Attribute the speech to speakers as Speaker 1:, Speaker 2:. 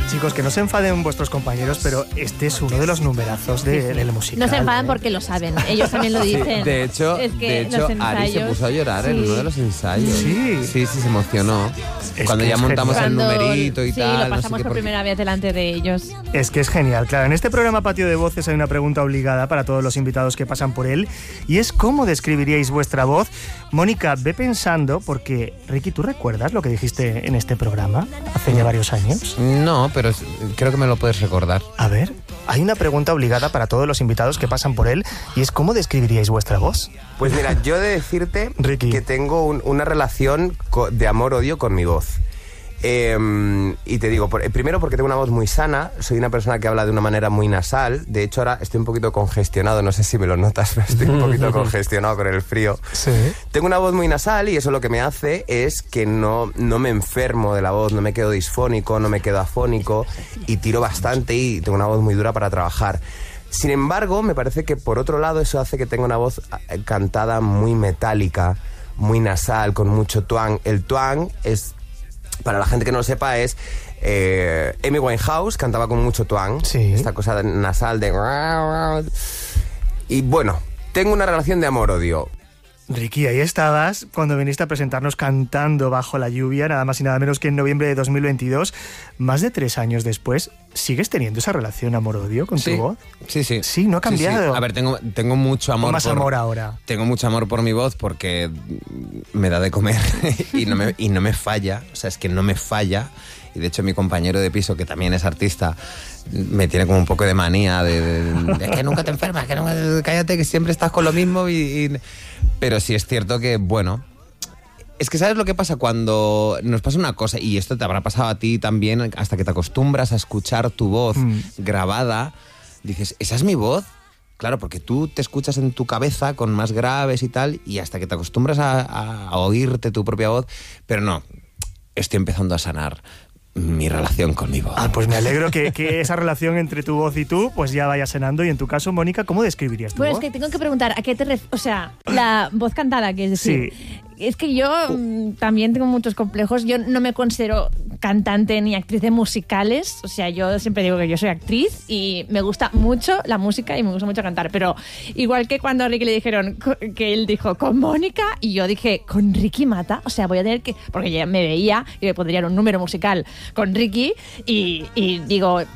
Speaker 1: Chicos, que no se enfaden vuestros compañeros, pero este es uno de los numerazos del musical.
Speaker 2: No se enfadan porque lo saben, ellos también lo dicen.
Speaker 3: De hecho, Ari se puso a llorar en uno de los ensayos. Sí, se emocionó. Cuando ya montamos el numerito y tal.
Speaker 2: Sí, lo pasamos por primera vez delante de ellos.
Speaker 1: Es que es genial, claro. En este programa Patio de Voces hay una pregunta obligada para todos los invitados que pasan por él, y es ¿cómo describiríais vuestra voz? Mónica, ve pensando, porque Ricky, ¿tú recuerdas lo que dijiste en este programa hace ya varios años?
Speaker 3: No, pero creo que me lo puedes recordar.
Speaker 1: A ver, hay una pregunta obligada para todos los invitados que pasan por él, y es ¿cómo describiríais vuestra voz?
Speaker 4: Pues mira, yo he de decirte, Ricky, que tengo una relación de amor-odio con mi voz. Y te digo, primero porque tengo una voz muy sana, soy una persona que habla de una manera muy nasal, de hecho ahora estoy un poquito congestionado, no sé si me lo notas, pero estoy un poquito congestionado con el frío.
Speaker 1: Sí.
Speaker 4: Tengo una voz muy nasal y eso lo que me hace es que no me enfermo de la voz, no me quedo disfónico, no me quedo afónico y tiro bastante y tengo una voz muy dura para trabajar. Sin embargo, me parece que por otro lado eso hace que tenga una voz cantada muy metálica, muy nasal, con mucho twang. El twang es, para la gente que no lo sepa, es Amy Winehouse cantaba con mucho twang, esta cosa nasal de... Y bueno, tengo una relación de amor-odio.
Speaker 1: Ricky, ahí estabas cuando viniste a presentarnos cantando bajo la lluvia, nada más y nada menos que en noviembre de 2022. Más de 3 años después, ¿sigues teniendo esa relación amor-odio con tu voz?
Speaker 3: Sí.
Speaker 1: Sí, no ha cambiado.
Speaker 3: Sí. A ver, tengo mucho amor.
Speaker 1: Más amor ahora.
Speaker 3: Tengo mucho amor por mi voz porque me da de comer y no me falla. O sea, es que no me falla. Y de hecho mi compañero de piso, que también es artista, me tiene como un poco de manía de que nunca te enfermas, que nunca, cállate, que siempre estás con lo mismo. Pero sí es cierto que, bueno, es que ¿sabes lo que pasa? Cuando nos pasa una cosa, y esto te habrá pasado a ti también, hasta que te acostumbras a escuchar tu voz grabada, dices, ¿esa es mi voz? Claro, porque tú te escuchas en tu cabeza con más graves y tal, y hasta que te acostumbras a oírte tu propia voz, pero no, estoy empezando a sanar mi relación con mi voz.
Speaker 1: Pues me alegro que esa relación entre tu voz y tú pues ya vaya sanando. Y en tu caso, Mónica, ¿cómo describirías tu voz?
Speaker 2: Pues es que tengo que preguntar, ¿a qué te refieres? O sea, la voz cantada, que es decir...
Speaker 1: Sí.
Speaker 2: Es que yo también tengo muchos complejos. Yo no me considero cantante ni actriz de musicales. O sea, yo siempre digo que yo soy actriz y me gusta mucho la música y me gusta mucho cantar. Pero igual que cuando a Ricky le dijeron que él dijo con Mónica y yo dije con Ricky Mata. O sea, voy a tener que... Porque ya me veía y me pondrían un número musical con Ricky y digo...